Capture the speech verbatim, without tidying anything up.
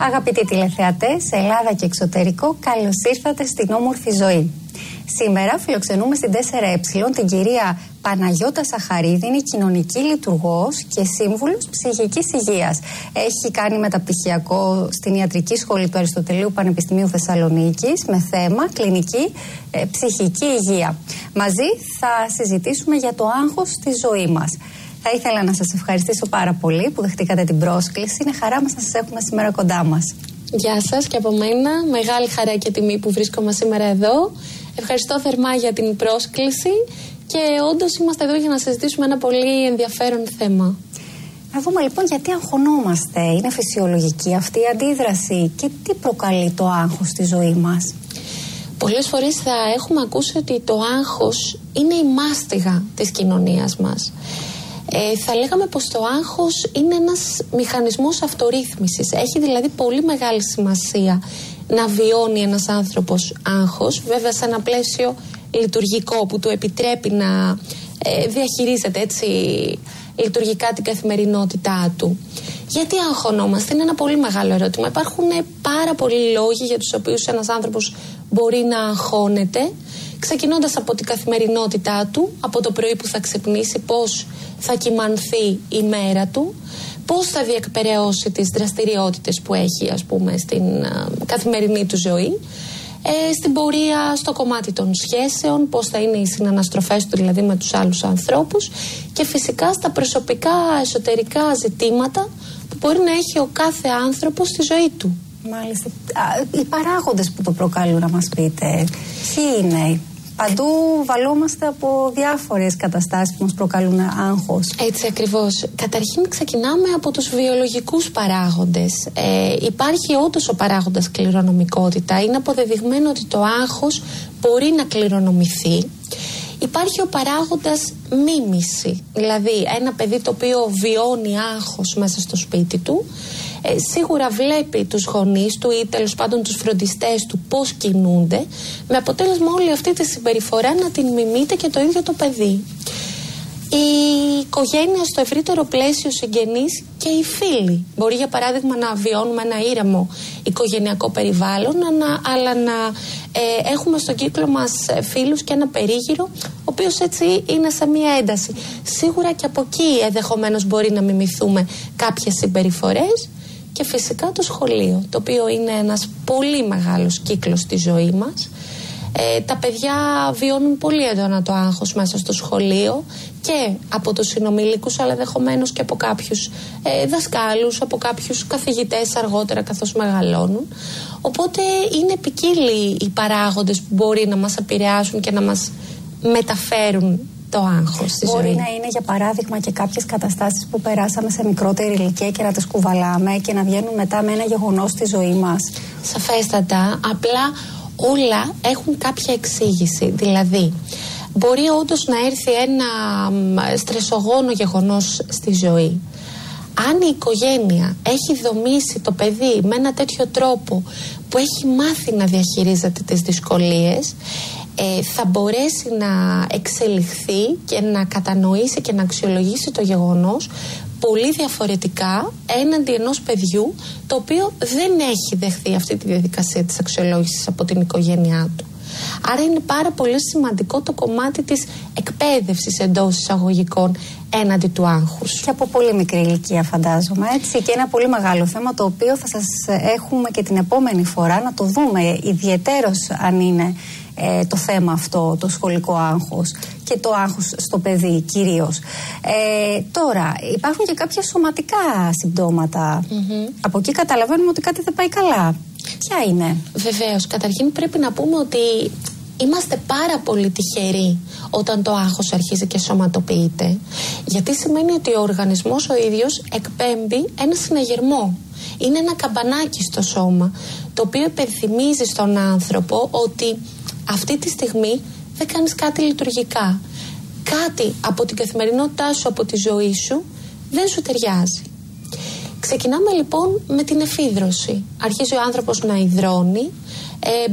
Αγαπητοί τηλεθεατές, Ελλάδα και εξωτερικό, καλώς ήρθατε στην όμορφη ζωή. Σήμερα φιλοξενούμε στην τέσσερα ε την κυρία Παναγιώτα Σαχαρίδη, είναι κοινωνική λειτουργός και σύμβουλος ψυχικής υγείας. Έχει κάνει μεταπτυχιακό στην Ιατρική Σχολή του Αριστοτελείου Πανεπιστημίου Θεσσαλονίκης με θέμα κλινική ε, ψυχική υγεία. Μαζί θα συζητήσουμε για το άγχος στη ζωή μας. Θα ήθελα να σας ευχαριστήσω πάρα πολύ που δεχτήκατε την πρόσκληση. Είναι χαρά μας να σας έχουμε σήμερα κοντά μας. Γεια σας και από μένα. Μεγάλη χαρά και τιμή που βρίσκομαι σήμερα εδώ. Ευχαριστώ θερμά για την πρόσκληση και όντως είμαστε εδώ για να συζητήσουμε ένα πολύ ενδιαφέρον θέμα. Να δούμε λοιπόν γιατί αγχωνόμαστε. Είναι φυσιολογική αυτή η αντίδραση και τι προκαλεί το άγχος στη ζωή μας? Πολλές φορές θα έχουμε ακούσει ότι το άγχος είναι η μάστιγα της κοινωνίας μας. Ε, θα λέγαμε πως το άγχος είναι ένας μηχανισμός αυτορύθμισης. Έχει δηλαδή πολύ μεγάλη σημασία να βιώνει ένας άνθρωπος άγχος, βέβαια σε ένα πλαίσιο λειτουργικό που του επιτρέπει να ε, διαχειρίζεται έτσι λειτουργικά την καθημερινότητά του. Γιατί αγχωνόμαστε? Είναι ένα πολύ μεγάλο ερώτημα. Υπάρχουν πάρα πολλοί λόγοι για τους οποίους ένας άνθρωπος μπορεί να αγχώνεται, ξεκινώντας από την καθημερινότητά του, από το πρωί που θα ξυπνήσει, πώς θα κοιμανθεί η μέρα του, πώς θα διεκπεραιώσει τις δραστηριότητες που έχει, ας πούμε, στην α, καθημερινή του ζωή, ε, στην πορεία στο κομμάτι των σχέσεων, πώς θα είναι οι συναναστροφές του δηλαδή με τους άλλους ανθρώπους και φυσικά στα προσωπικά εσωτερικά ζητήματα που μπορεί να έχει ο κάθε άνθρωπος στη ζωή του. Μάλιστα. Οι παράγοντες που το προκαλούν, να μας πείτε, ποιοι είναι? Παντού βαλόμαστε από διάφορες καταστάσεις που μας προκαλούν άγχος. Έτσι ακριβώς. Καταρχήν ξεκινάμε από τους βιολογικούς παράγοντες. Ε, υπάρχει όντως ο παράγοντας κληρονομικότητα. Είναι αποδεδειγμένο ότι το άγχος μπορεί να κληρονομηθεί. Υπάρχει ο παράγοντας μίμηση. Δηλαδή ένα παιδί το οποίο βιώνει άγχος μέσα στο σπίτι του, Ε, σίγουρα βλέπει τους γονείς του ή τέλος πάντων τους φροντιστές του πώς κινούνται, με αποτέλεσμα όλη αυτή τη συμπεριφορά να την μιμείται και το ίδιο το παιδί. Η οικογένεια στο ευρύτερο πλαίσιο, συγγενείς και οι φίλοι. Μπορεί για παράδειγμα να βιώνουμε ένα ήρεμο οικογενειακό περιβάλλον, να, αλλά να ε, έχουμε στον κύκλο μας φίλους και ένα περίγυρο ο οποίος έτσι είναι σε μία ένταση. Σίγουρα και από εκεί ενδεχομένως μπορεί να μιμηθούμε κάποιες συμπεριφορές. Και φυσικά το σχολείο, το οποίο είναι ένας πολύ μεγάλος κύκλος στη ζωή μας. Ε, τα παιδιά βιώνουν πολύ έντονα το άγχος μέσα στο σχολείο και από τους συνομιλίκους, αλλά ενδεχομένως και από κάποιους ε, δασκάλους, από κάποιους καθηγητές αργότερα καθώς μεγαλώνουν. Οπότε είναι ποικίλοι οι παράγοντες που μπορεί να μας επηρεάσουν και να μας μεταφέρουν το άγχος στη Μπορεί ζωή. να είναι για παράδειγμα και κάποιες καταστάσεις που περάσαμε σε μικρότερη ηλικία και να τις κουβαλάμε και να βγαίνουν μετά με ένα γεγονός στη ζωή μας. Σαφέστατα, απλά όλα έχουν κάποια εξήγηση. Δηλαδή, μπορεί όντως να έρθει ένα στρεσογόνο γεγονός στη ζωή. Αν η οικογένεια έχει δομήσει το παιδί με ένα τέτοιο τρόπο που έχει μάθει να διαχειρίζεται τις δυσκολίες, ε, θα μπορέσει να εξελιχθεί και να κατανοήσει και να αξιολογήσει το γεγονός πολύ διαφορετικά έναντι ενός παιδιού το οποίο δεν έχει δεχθεί αυτή τη διαδικασία της αξιολόγησης από την οικογένειά του. Άρα είναι πάρα πολύ σημαντικό το κομμάτι της εκπαίδευσης εντός εισαγωγικών έναντι του άγχους. Και από πολύ μικρή ηλικία φαντάζομαι, έτσι, και ένα πολύ μεγάλο θέμα το οποίο θα σας έχουμε και την επόμενη φορά να το δούμε ιδιαιτέρως αν είναι ε, το θέμα αυτό, το σχολικό άγχος και το άγχος στο παιδί κυρίως. Ε, τώρα υπάρχουν και κάποια σωματικά συμπτώματα. Mm-hmm. Από εκεί καταλαβαίνουμε ότι κάτι δεν πάει καλά. Ποια είναι? Βεβαίως, καταρχήν πρέπει να πούμε ότι είμαστε πάρα πολύ τυχεροί όταν το άγχος αρχίζει και σωματοποιείται, γιατί σημαίνει ότι ο οργανισμός ο ίδιος εκπέμπει ένα συναγερμό. Είναι ένα καμπανάκι στο σώμα το οποίο υπενθυμίζει στον άνθρωπο ότι αυτή τη στιγμή δεν κάνεις κάτι λειτουργικά. Κάτι από την καθημερινότητά σου, από τη ζωή σου δεν σου ταιριάζει. Ξεκινάμε λοιπόν με την εφίδρωση. Αρχίζει ο άνθρωπος να υδρώνει, ε,